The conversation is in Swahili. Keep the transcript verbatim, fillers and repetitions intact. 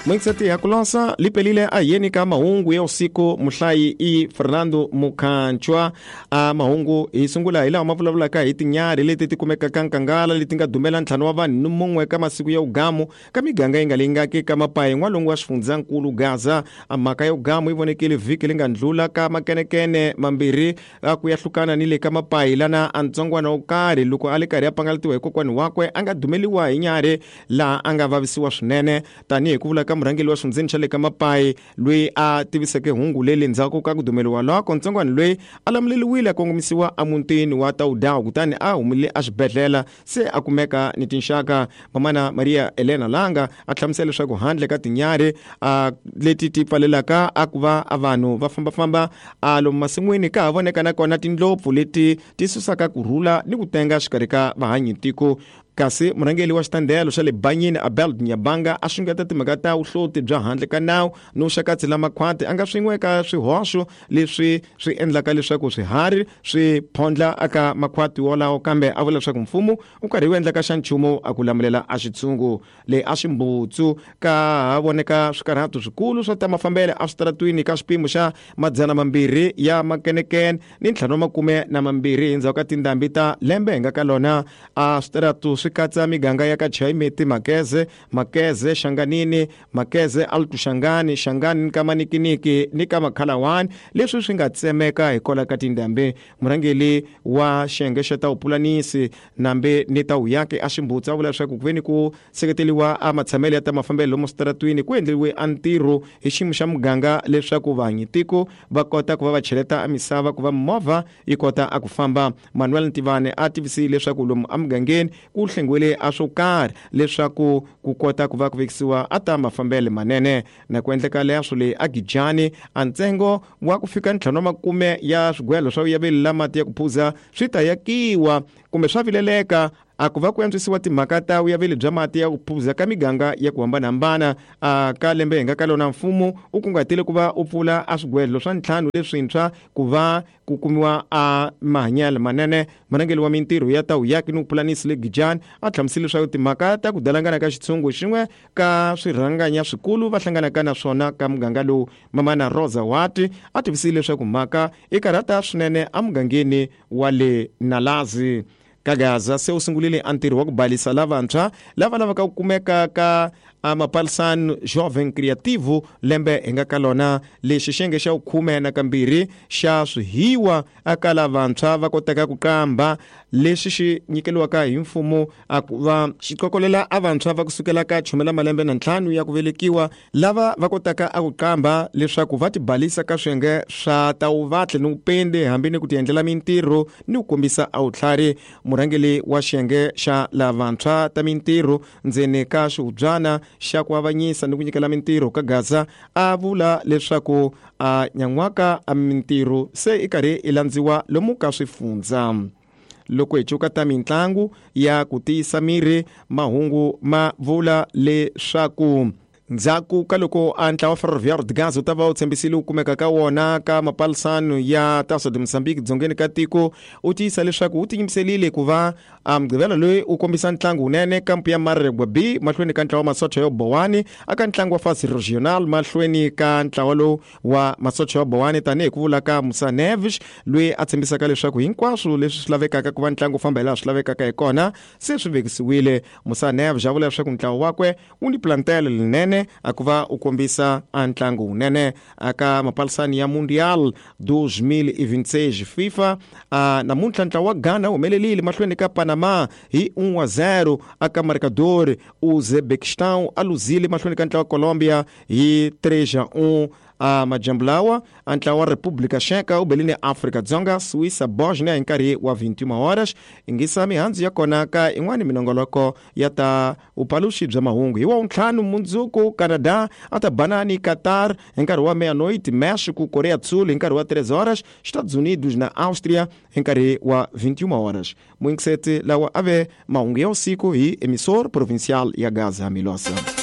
Mwingisati ya kulonsa lipelile ayeni ka mahungu ya usiku muhlayi i Fernando Mukhanchwa a mahungu isungula ila mavulavula ka itinyari leti tikumeka kankangala leti nga dumela ntlhanu wa vanhu mungwe ka masiku ya ugamu ka miganga yi nga lengaki ka mapayi n'walungu wa xifundzakulu Gaza a mhaka ya ugamu yi vonekile vhiki li nga ndlula ka makenekene mambirhi ku ya hlukana ni le ka mapayi lana a ntsongwana wo karhi loko a le karhi a pangaletiwa hi kokwani wakwe a nga dumeliwa hi nyari laha a nga vavisiwa swinene tanihi ku vula ka murhangeli wa xindzeni xa le ka mapayi loyi a tiviseke hungu leli ndzhaku ka ku dumeliwa loko ntsongwana loyi a lamuleliwile a kongomisiwa amutini wa Taudau kutani a humile a xibedhlela se a kumeka ni tinxaka. Mamana Maria Elena Langa a hlamusela leswaku handle ka tinyari a leti ti pfalelaka a ku va a vanhu va fambafamba a lomu masin'wini ka ha voneka na kona tindlopfu leti ti susaka kurhula ni ku tenga xikarhi ka vahanyitiko. Kasi murhangeli wa xitandelo xa le Banyini Abel Nyabanga a xungeta timhaka ta uhloti bya handle ka nawu no xakatsi lama khwati a nga swin'we ka swihoxo leswi swi endlaka leswaku swiharhi swi phondla aka makhwati wolawo kambe a vula leswaku mfumo u karhi wu endla ka xa nchumu a ku lamulela a xitshungu le a swimbutsu ka ha voneka swikarhato swikulu swa ta mafambele a switaratwini ka swipimo xa madzana mambirhi ya makenekene ni ntlhanu wa makume na mambirhi hi ndzhaku ka tindhambi ta lembe hinga ka lona a switarato swi katsa miganga ya ka Chaimeti, Makeze, Makeze, Shanganini, Makeze, Altu Shangani, Shangani ka Manikiniki, ni ka Makhalawani leswi swi nga tsemeka hi kola ka tindhambi. Murhangeli wa xiyenge xa ta upulanisi nambe ni ta uyake a ximbutsa vula leswaku ku veni ku seketeliwa a matshamelo ya ta mafambelo lomu switaratwini ku endliwe a ntirho hi xiyimo xa muganga leswaku vahanyitiko va kota ku va va cheleta a misava ku va movha yi kota a ku famba. Manuel Ntivane a tivisile leswaku lomu a mugangeni ku hlengwele a swo karhi leswaku ku kota ku va ku vekisiwa a ta mafambele manene na ku endleka leswo le a Gijani a ntsengo wa ku fika ntlhanu wa makume ya swigwelo swa uyaveli la mati ya ku phuza swi ta yakiwa kumbe swa vileleka a ku va ku antswisiwa timhaka ta uyaveli bya mati ya ku phuza ka miganga ya ku hambanahambana a ka lembe hinga ka lona mfumo u kungatile ku va u pfula a swigwelo swa ntlhanu leswintshwa ku va ku kumiwa a mahanyelo manene. Murhangeli wa mintirho ya ta uyaki ni upulanisi le Gijani a hlamusile leswaku timhaka ta ku dalangana ka xitshungu xin'we ka swirhanganya swikulu va hlanganaka na swona ka muganga lowu. Mamana Rosa Wati a tivisile leswaku mhaka i karhata swinene a mugangeni wa le Nalazi ka Gaza se u sungulile a ntirho wa ku balisa lavantshwa lava lavaka ku kumeka ka a mapalisano Jovem Criativo lembe hinga ka lona lexi xiyenge xa ukhume na kambirhi xa swihiwa aka lavantshwa va kotaka ku qamba lexi xi nyikeliwaka hi mfumo a ku va xi qokolela a vantshwa va kusukela ka chumela malembe na ntlhanu ya ku velekiwa lava va kotaka a ku qamba leswaku va tibalisa ka swiyenge swa ta uvatle ni upende hambi ni ku tiendlela mintirho ni ku kombisa a vutlhari. Murhangeli wa xiyenge xa lavantshwa ta mintirho ndzeni ka xihubyana xa ku avanyisa ni ku nyikela mintirho ka Gaza a vula leswaku a nyan'waka a mintirho se i karhi i landziwa lomu ka swifundza. Loko hi cuka ta mitlangu ya ku tiyisa miri mahungu ma vula leswaku ndzhaku ka loko a ntlawa Ferroviário de Gaza wu ta va wu tshembisile ku kumeka ka wona ka mapalisano ya Taça de Moçambique dzongeni ka tiko u tiyisa leswaku wu tinyimiserile ku va a mugqivela loyi u kombisa ntlangu unene kampu ya Maregwa B mahlweni ka ntlawa masocha yo Bowani aka ntlangu wa fase regional mahlweni ka ntlawa lowu wa masocha yo Bowani tanihi ku vula ka Musa Neves loyi a tshembisaka leswaku hinkwaswo leswi swi lavekaka ku va ntlangu wu famba hi laha swi lavekaka hi kona se swi vekisiwile. Musa Neves a vula leswaku ntlawa wakwe wu ni plantele linene a ku va u kombisa a ntlangu unene aka mapalisani ya Mundial dois mil e vinte e seis FIFA. A namuntlha ntlawa wa Ghana humelelile mahlweni ka Panama hi one a zero aka marcador. Uzbekistan a luzile mahlweni ka ntlawa wa Colombia hi três a um. a majambulawa a ntlawa wa República Checa u belini Afrika-Dzonga Suíça Bosnia hi nkarhi wa vinte e uma horas. Ingisa mihandzu ya kona ka in'wani minongoloko ya ta upaluxi bya mahungu hi wa untlhanu mundzuku Canada a ta banani Qatar hi nkarhi wa meia-noite, México Coreia do Sul hi nkarhi wa três horas, Estados Unidos na Áustria hi nkarhi wa vinte e uma horas. Muingisete lawa ave mahungu ya usiku hi emissor provincial ya Gaza Milosa.